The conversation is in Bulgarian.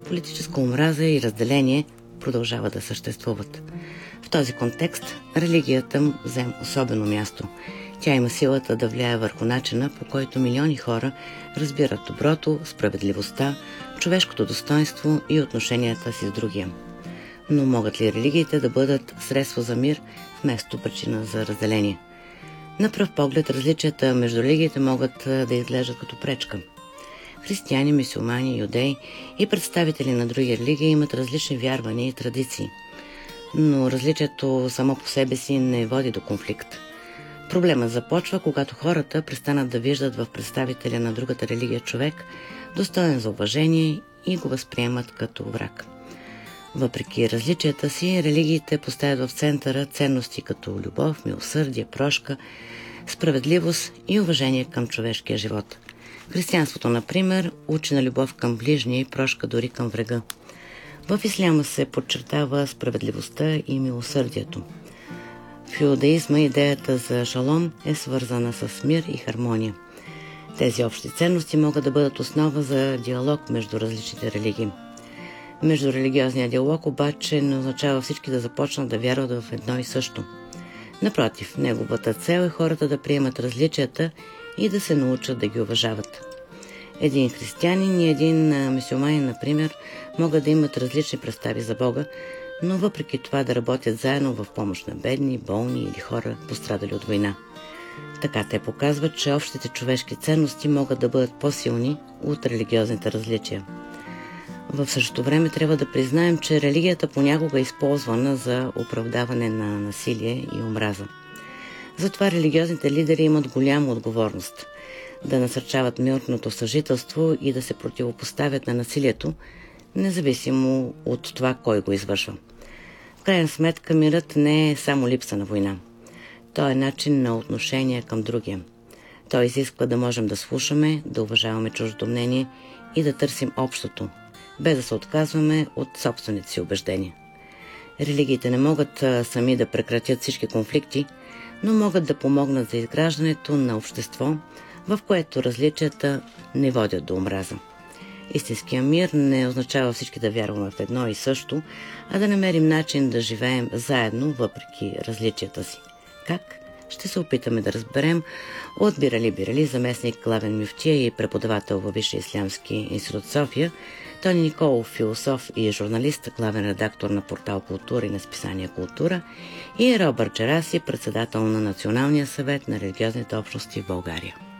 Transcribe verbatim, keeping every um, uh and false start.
политическа омраза и разделение продължават да съществуват. В този контекст религията взема особено място. Тя има силата да влияе върху начина, по който милиони хора разбират доброто, справедливостта, човешкото достоинство и отношенията си с другия. Но могат ли религиите да бъдат средство за мир вместо причина за разделение? На пръв поглед различията между религиите могат да изглеждат като пречка. Християни, мюсюлмани, юдеи и представители на други религии имат различни вярвания и традиции. Но различието само по себе си не води до конфликт. Проблемът започва, когато хората престанат да виждат в представителя на другата религия човек, достоен за уважение и го възприемат като враг. Въпреки различията си, религиите поставят в центъра ценности като любов, милосърдие, прошка, справедливост и уважение към човешкия живот. Християнството, например, учи на любов към ближния и прошка дори към врага. В исляма се подчертава справедливостта и милосърдието. В иудаизма идеята за шалом е свързана с мир и хармония. Тези общи ценности могат да бъдат основа за диалог между различните религии. Междурелигиозният диалог обаче не означава всички да започнат да вярват в едно и също. Напротив, неговата цел е хората да приемат различията и да се научат да ги уважават. Един християнин и един мюсюлманин, например, могат да имат различни представи за Бога, но въпреки това да работят заедно в помощ на бедни, болни или хора, пострадали от война. Така те показват, че общите човешки ценности могат да бъдат по-силни от религиозните различия. В същото време трябва да признаем, че религията понякога е използвана за оправдаване на насилие и омраза. Затова религиозните лидери имат голяма отговорност да насърчават мирното съжителство и да се противопоставят на насилието, независимо от това кой го извършва. В крайна сметка мирът не е само липса на война. Той е начин на отношение към другия. Той изисква да можем да слушаме, да уважаваме чуждото мнение и да търсим общото, без да се отказваме от собствените си убеждения. Религиите не могат сами да прекратят всички конфликти, но могат да помогнат за изграждането на общество, в което различията не водят до омраза. Истинския мир не означава всички да вярваме в едно и също, а да намерим начин да живеем заедно, въпреки различията си. Как? Ще се опитаме да разберем от Бирали Бирали, заместник главен мюфтия и преподавател във Висшия ислямски институт София, Тони Николов, философ и журналист, главен редактор на портал Култура и на списание Култура, и Робърт Джераси, председател на Националния съвет на религиозните общности в България.